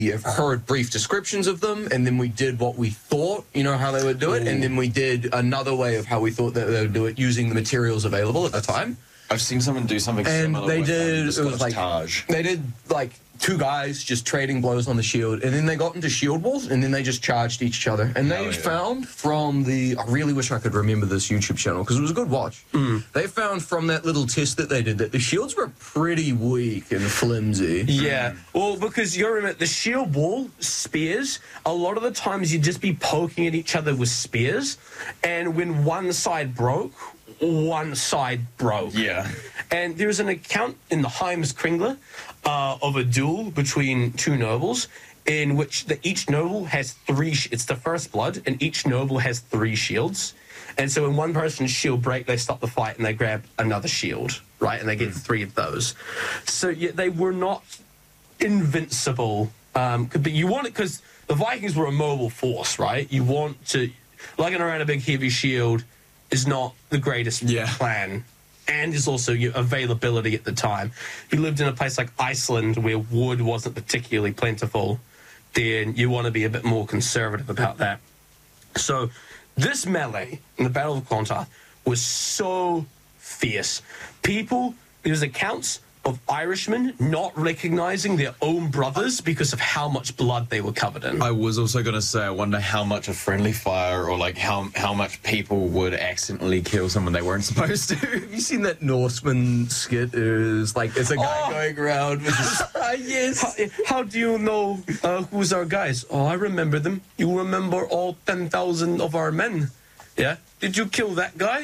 heard brief descriptions of them, and then we did what we thought, how they would do it, and then we did another way of how we thought that they would do it using the materials available at the time. I've seen someone do something similar. And it was like Taj. they did like two guys just trading blows on the shield, and then they got into shield walls, and then they just charged each other. And they found from I really wish I could remember this YouTube channel because it was a good watch. They found from that little test that they did that the shields were pretty weak and flimsy. Yeah, well, because you remember the shield wall spears, a lot of the times you'd just be poking at each other with spears, and when one side broke, one side broke. Yeah. And there's an account in the Heimskringla of a duel between two nobles in which each noble has it's the first blood, and each noble has 3 shields. And so when one person's shield break, they stop the fight and they grab another shield, right? And they get 3 of those. So yeah, they were not invincible. But you want it because the Vikings were a mobile force, right? You want to, lugging around a big heavy shield is not the greatest plan, and is also your availability at the time. If you lived in a place like Iceland where wood wasn't particularly plentiful, then you want to be a bit more conservative about that. So this melee in the Battle of Clontarf was so fierce. There's accounts of Irishmen not recognizing their own brothers because of how much blood they were covered in. I was also going to say, I wonder how much a friendly fire or like how much people would accidentally kill someone they weren't supposed to. Have you seen that Norseman skit? It's a guy going around with his... Yes. How do you know who's our guys? Oh, I remember them. You remember all 10,000 of our men. Yeah? Did you kill that guy?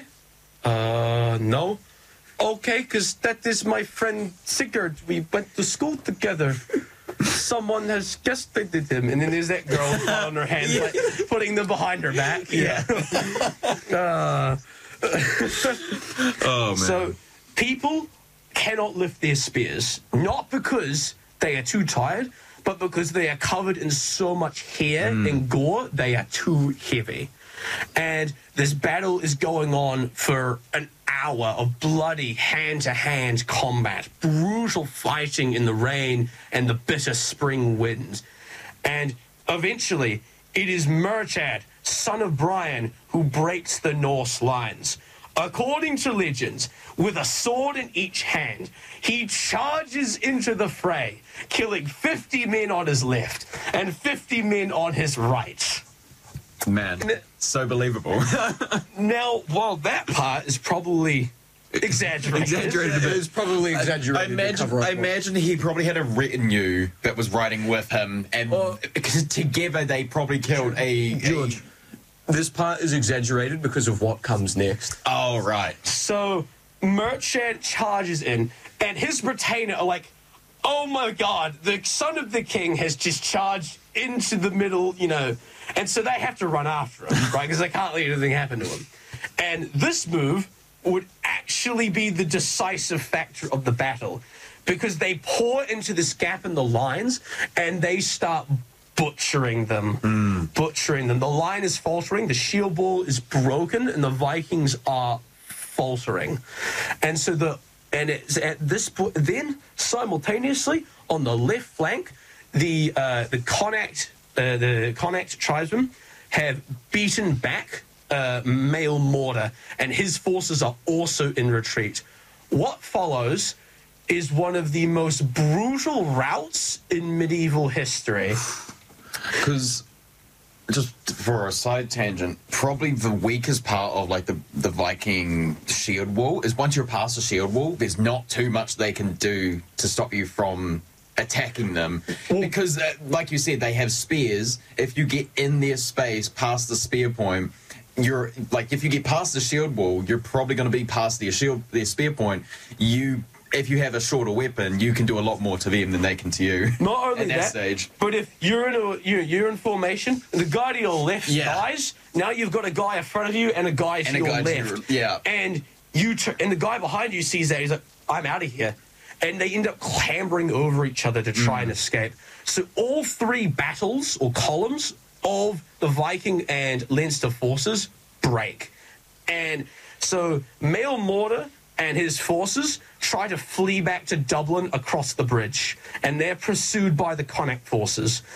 No. Okay, because that is my friend Sigurd. We went to school together. Someone has castrated him. And then there's that girl on her hands, like, putting them behind her back. Yeah. Oh, man. So people cannot lift their spears, not because they are too tired, but because they are covered in so much hair and gore, they are too heavy. And this battle is going on for an hour of bloody hand-to-hand combat, brutal fighting in the rain and the bitter spring winds. And eventually, it is Murchad, son of Brian, who breaks the Norse lines. According to legends, with a sword in each hand, he charges into the fray, killing 50 men on his left and 50 men on his right. Man, so believable. Now, while that part is probably exaggerated It is probably exaggerated. I imagine he probably had a retinue that was riding with him, and because together they probably killed George, this part is exaggerated because of what comes next. Oh, right. So, Murchad charges in, and his retainer are like, oh my god, the son of the king has just charged into the middle, and so they have to run after him, right? Because they can't let anything happen to him. And this move would actually be the decisive factor of the battle, because they pour into this gap in the lines, and they start butchering them. The line is faltering, the shield wall is broken, and the Vikings are faltering. And so it's at this point, then simultaneously on the left flank, the Connacht tribesmen have beaten back Mael Morda, and his forces are also in retreat. What follows is one of the most brutal routs in medieval history. Because, just for a side tangent, probably the weakest part of like the Viking shield wall is once you're past the shield wall, there's not too much they can do to stop you from attacking them, because like you said, they have spears. If you get in their space past the spear point, you're like, if you get past the shield wall, you're probably going to be past their spear point. If you have a shorter weapon, you can do a lot more to them than they can to you. Not only at that stage, but if you're in formation, the guy to your left dies. Now you've got a guy in front of you and a guy to your left. And and the guy behind you sees that, he's like, I'm out of here. And they end up clambering over each other to try and escape. So all 3 battles or columns of the Viking and Leinster forces break. And so Mael Morda and his forces try to flee back to Dublin across the bridge, and they're pursued by the Connacht forces.